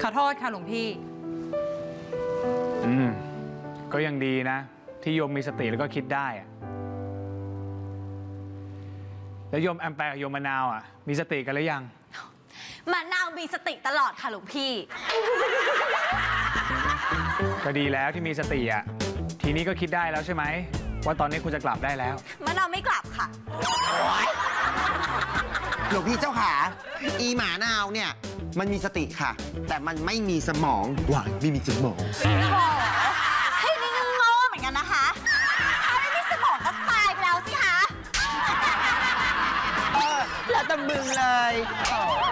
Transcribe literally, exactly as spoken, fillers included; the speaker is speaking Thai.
ขอโทษค่ะหลวงพี่อืมก็ยังดีนะที่โยมมีสติแล้วก็คิดได้อะแล้วโยมแอมแปร์กับโยมมะนาวอ่ะมีสติกันหรือยังมะนาวมีสติตลอดค่ะหลวงพี่ก็ดีแล้วที่มีสติอ่ะทีนี้ก็คิดได้แล้วใช่ไหมว่าตอนนี้คุณจะกลับได้แล้วมะนาวไม่กลับค่ะหลวงพี่เจ้าขาอีหมานาวเนี่ยมันมีสติค่ะแต่มันไม่มีสมองวายไม่มีสมองโอ้โหให้นี่งงๆเหมือนกันนะคะถ้าไม่มีสมองก็ตายไปแล้วสิคะเออแล้วแต่มึงเลย